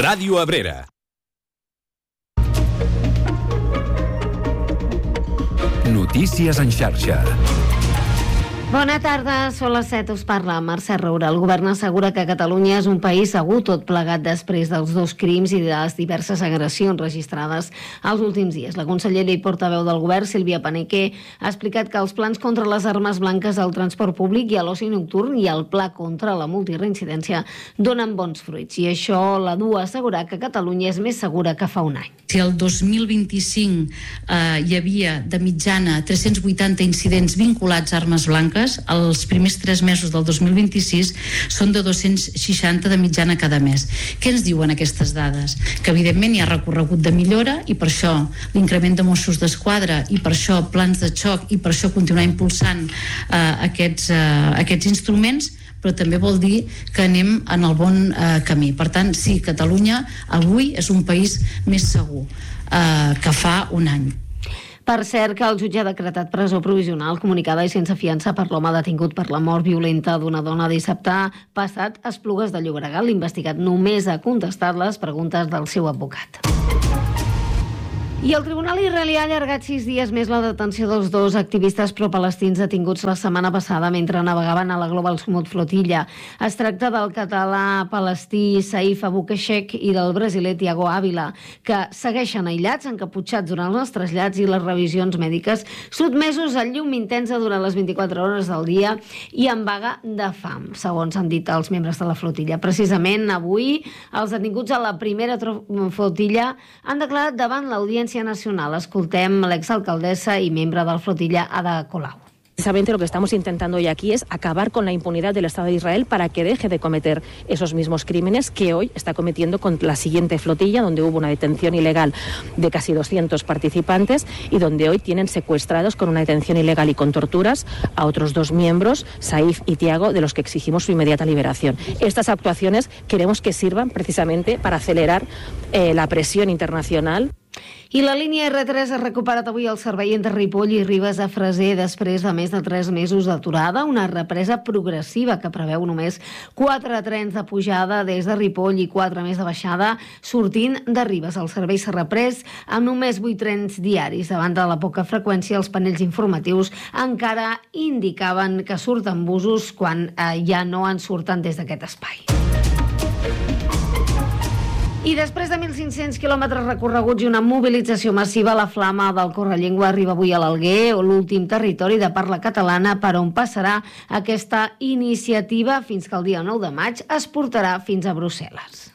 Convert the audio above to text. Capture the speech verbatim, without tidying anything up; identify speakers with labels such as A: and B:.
A: Ràdio Abrera. Notícies en xarxa.
B: Bona tarda, són les set, us parla Mercè Roura. El govern assegura que Catalunya és un país segur, tot plegat després dels dos crims i de les diverses agressions registrades els últims dies. La consellera i portaveu del govern, Sílvia Paneque, ha explicat que els plans contra les armes blanques al transport públic i a l'oci nocturn i el pla contra la multireincidència donen bons fruits. I això la du a assegurar que Catalunya és més segura que fa un any.
C: Si el dos mil vint-i-cinc eh, hi havia de mitjana tres-cents vuitanta incidents vinculats a armes blanques, els primers tres mesos del dos mil vint-i-sis són de dos-cents seixanta de mitjana cada mes. Què ens diuen aquestes dades? Que evidentment hi ha recorregut de millora i per això l'increment de Mossos d'Esquadra i per això plans de xoc i per això continuar impulsant eh, aquests, eh, aquests instruments, però també vol dir que anem en el bon eh, camí. Per tant, sí, Catalunya avui és un país més segur eh, que fa un any.
B: Per cert, que el jutge ha decretat presó provisional comunicada i sense fiança per l'home detingut per la mort violenta d'una dona dissabte passat a Esplugues de Llobregat. L'investigat només ha contestat les preguntes del seu advocat. I el tribunal israelià ha allargat sis dies més la detenció dels dos activistes pro-palestins detinguts la setmana passada mentre navegaven a la Global Smooth Flotilla. Es tracta del català palestí Saif Abukeshek i del brasiler Tiago Ávila, que segueixen aïllats, encaputxats durant els trasllats i les revisions mèdiques, sotmesos a llum intensa durant les vint-i-quatre hores del dia i en vaga de fam, segons han dit els membres de la flotilla. Precisament avui, els detinguts a la primera flotilla han declarat davant l'Audiència Nacional. Escoltem l'exalcaldessa y membre de la flotilla, Ada Colau.
D: Precisamente lo que estamos intentando hoy aquí es acabar con la impunidad del Estado de Israel para que deje de cometer esos mismos crímenes que hoy está cometiendo con la siguiente flotilla, donde hubo una detención ilegal de casi doscientos participantes y donde hoy tienen secuestrados con una detención ilegal y con torturas a otros dos miembros, Saif y Tiago, de los que exigimos su inmediata liberación. Estas actuaciones queremos que sirvan precisamente para acelerar eh, la presión internacional.
B: I la línia erre tres ha recuperat avui el servei entre Ripoll i Ribes a Freser després de més de tres mesos d'aturada, una represa progressiva que preveu només quatre trens de pujada des de Ripoll i quatre més de baixada sortint de Ribes. El servei s'ha reprès amb només vuit trens diaris. Davant de la poca freqüència, els panells informatius encara indicaven que surten busos quan eh, ja no en surten des d'aquest espai. I després de mil cinc-cents quilòmetres recorreguts i una mobilització massiva, la Flama del Correllengua arriba avui a l'Alguer, l'últim territori de parla catalana per on passarà aquesta iniciativa fins que el dia nou de maig es portarà fins a Brussel·les.